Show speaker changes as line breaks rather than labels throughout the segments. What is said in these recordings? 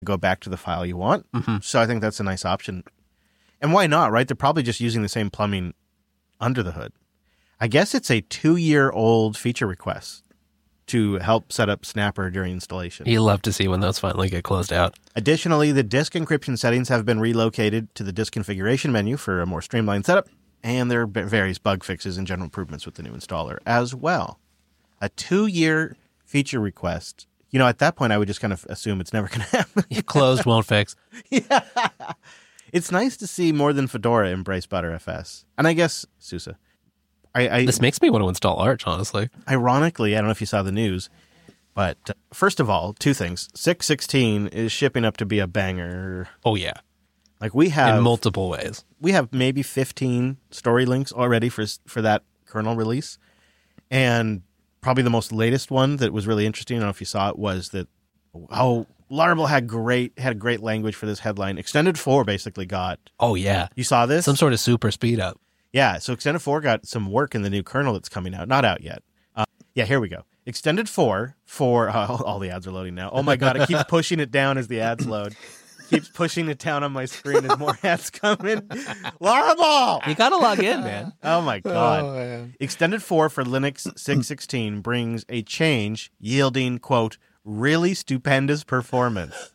go back to the file you want.
Mm-hmm.
So I think that's a nice option. And why not, right? They're probably just using the same plumbing under the hood. I guess it's a 2-year-old feature request to help set up Snapper during installation.
You love to see when those finally get closed out.
Additionally, the disk encryption settings have been relocated to the disk configuration menu for a more streamlined setup, and there are various bug fixes and general improvements with the new installer as well. A 2-year feature request. You know, at that point, I would just kind of assume it's never going to happen.
Closed, won't fix.
Yeah. It's nice to see more than Fedora embrace Btrfs. And I guess, SUSE.
This makes me want to install Arch, honestly.
Ironically, I don't know if you saw the news, but first of all, 2 things. 6.16 is shipping up to be a banger.
Oh, yeah.
Like we have...
In multiple ways.
We have maybe 15 story links already for that kernel release. And probably the most latest one that was really interesting, I don't know if you saw it, was that Laravel had great language for this headline. Extended 4 basically got...
Oh, yeah.
You saw this?
Some sort of super speed up.
Yeah, so Extended 4 got some work in the new kernel that's coming out. Not out yet. Yeah, here we go. Extended 4 for... all the ads are loading now. Oh my God, it keeps pushing it down as the ads load. Keeps pushing it down on my screen as more ads come in. Laravel!
You gotta log in, man.
Oh my God.
Oh, man.
Extended 4 for Linux 6.16 brings a change yielding, quote, really stupendous performance.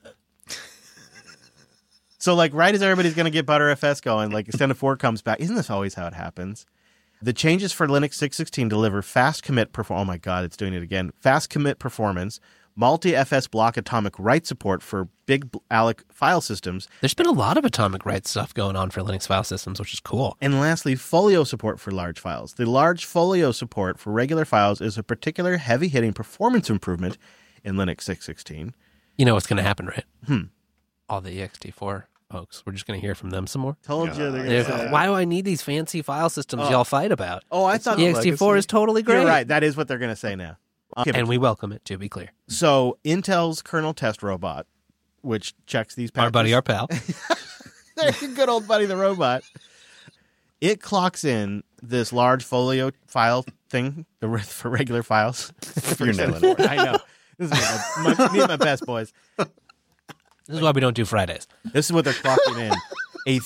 So, like, right as everybody's going to get Btrfs going, like, Extended 4 comes back. Isn't this always how it happens? The changes for Linux 6.16 deliver fast commit performance. Oh, my God, it's doing it again. Fast commit performance, multi-FS block atomic write support for big ALEC file systems.
There's been a lot of atomic write stuff going on for Linux file systems, which is cool.
And lastly, folio support for large files. The large folio support for regular files is a particular heavy-hitting performance improvement in Linux 6.16.
You know what's going to happen, right? All the ext4 folks. We're just going to hear from them some more.
Told you. They're gonna say.
Why do I need these fancy file systems y'all fight about?
Oh, I thought
ext4 is totally great.
You're right. That is what they're going to say now. Okay,
And we welcome it, to be clear.
So Intel's kernel test robot, which checks these patches.
Our buddy, our pal.
Good old buddy, the robot. It clocks in this large folio file thing for regular files.
You're nailing it.
I know. This is me at my best, boys.
This is why we don't do Fridays.
This is what they're clocking in. A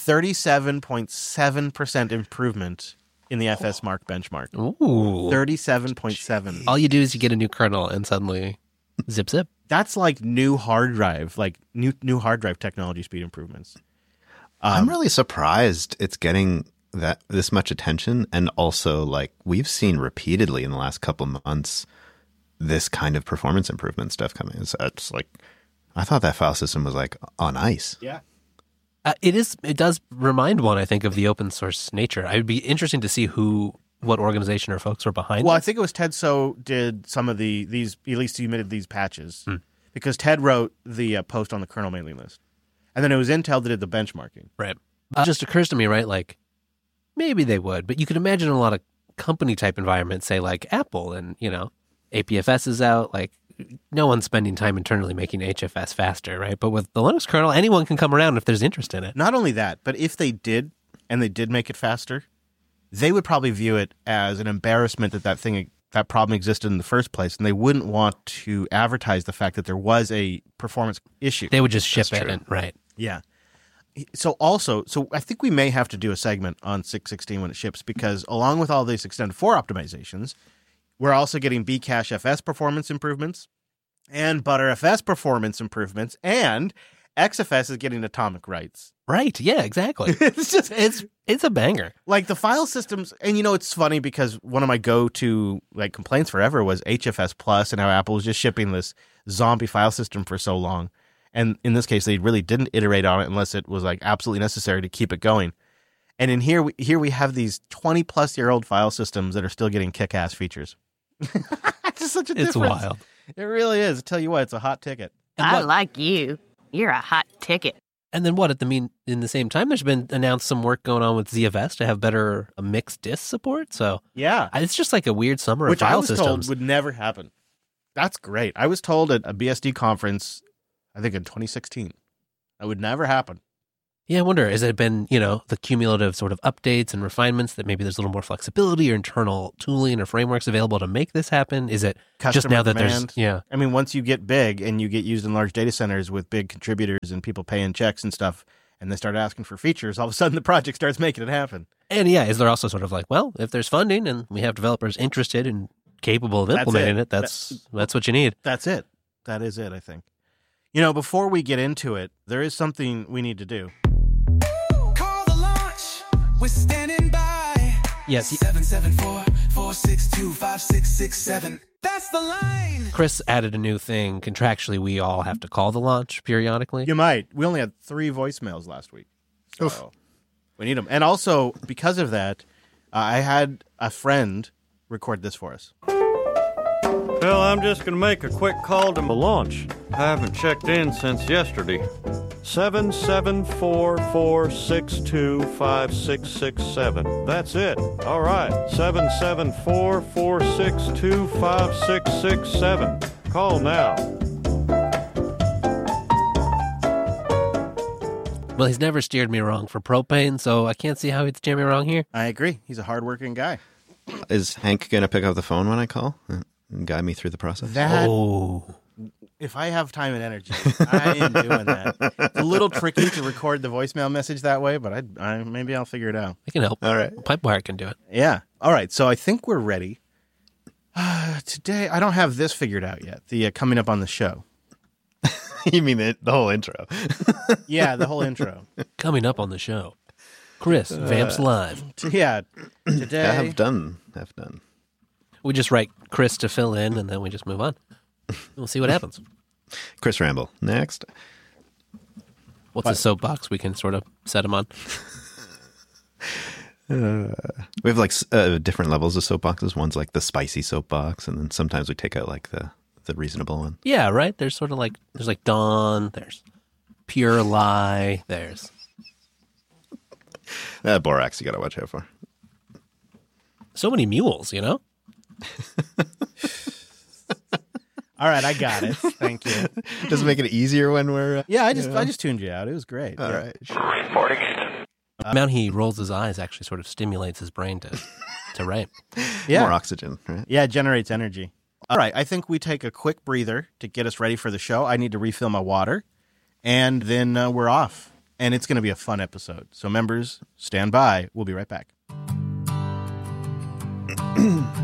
37.7% improvement in the FS Mark benchmark.
Ooh.
37.7.
All you do is you get a new kernel and suddenly zip.
That's like new hard drive, like new hard drive technology speed improvements.
I'm really surprised it's getting this much attention, and also like we've seen repeatedly in the last couple of months this kind of performance improvement stuff coming. It's like I thought that file system was like on ice.
Yeah.
It does remind one, I think, of the open source nature. I'd be interesting to see what organization or folks are behind
Well,
it.
I think it was Ted So did some of these, at least he submitted these patches, because Ted wrote the post on the kernel mailing list. And then it was Intel that did the benchmarking.
Right. It just occurs to me, right, like, maybe they would, but you could imagine a lot of company-type environments, say, like Apple, and, APFS is out, like, no one's spending time internally making HFS faster, right? But with the Linux kernel, anyone can come around if there's interest in it.
Not only that, but if they did, and they did make it faster, they would probably view it as an embarrassment that problem existed in the first place, and they wouldn't want to advertise the fact that there was a performance issue.
They would just ship it, right?
Yeah. So I think we may have to do a segment on 6.16 when it ships, because along with all these Extended 4 optimizations, we're also getting Bcache FS performance improvements and Btrfs performance improvements, and XFS is getting atomic writes.
Right. Yeah, exactly. it's a banger.
Like the file systems, and it's funny because one of my go-to like complaints forever was HFS Plus and how Apple was just shipping this zombie file system for so long. And in this case, they really didn't iterate on it unless it was like absolutely necessary to keep it going. And in here we have these 20-plus-year-old file systems that are still getting kick-ass features. It's just such a difference.
It's wild.
It really is. I tell you what, it's a hot ticket.
I like you. You're a hot ticket.
And then what? In the same time, there's been announced some work going on with ZFS to have better mixed disk support. So
yeah,
it's just like a weird summer
which
of file
I was
systems.
told would never happen. That's great. I was told at a BSD conference, I think in 2016, that would never happen.
Yeah, I wonder, has it been, the cumulative sort of updates and refinements that maybe there's a little more flexibility or internal tooling or frameworks available to make this happen? Is it
Customer
just now that
demand.
there's,
I mean, once you get big and you get used in large data centers with big contributors and people paying checks and stuff, and they start asking for features, all of a sudden the project starts making it happen.
And yeah, is there also sort of like, well, if there's funding and we have developers interested and capable of implementing it, that's what you need.
That's it. That is it, I think. Before we get into it, there is something we need to do.
Call the launch. We're standing by.
Yes.
774-462-5667. That's the line.
Chris added a new thing. Contractually, we all have to call the launch periodically.
You might. We only had 3 voicemails last week. So we need them. And also, because of that, I had a friend record this for us.
Well, I'm just going to make a quick call to my launch. I haven't checked in since yesterday. 774-462-5667. That's it. All right. 774-462-5667. Call now.
Well, he's never steered me wrong for propane, so I can't see how he'd steer me wrong here.
I agree. He's a hardworking guy.
Is Hank going to pick up the phone when I call and guide me through the process?
If I have time and energy, I am doing that. It's a little tricky to record the voicemail message that way, but maybe I'll figure it out.
I can help.
All right.
Pipewire can do it.
Yeah. All right. So I think we're ready. Today, I don't have this figured out yet. The coming up on the show.
You mean the whole intro?
Yeah, the whole intro.
Coming up on the show, Chris Vamps Live.
Yeah. Today.
I have done.
We just write Chris to fill in, and then we just move on. We'll see what happens.
Chris Ramble. Next.
What's a soapbox we can sort of set him on?
We have like different levels of soapboxes. One's like the spicy soapbox, and then sometimes we take out like the reasonable one.
Yeah, right? There's sort of like, Dawn, there's Pure Lie, there's...
Borax you got to watch out for.
So many mules,
All right, I got it. Thank you.
Does it make it easier when we're...
Yeah, I just tuned you out. It was great.
All right.
The amount he rolls his eyes actually sort of stimulates his brain to write.
Yeah.
More oxygen, right?
Yeah, it generates energy. All right, I think we take a quick breather to get us ready for the show. I need to refill my water, and then we're off. And it's going to be a fun episode. So members, stand by. We'll be right back.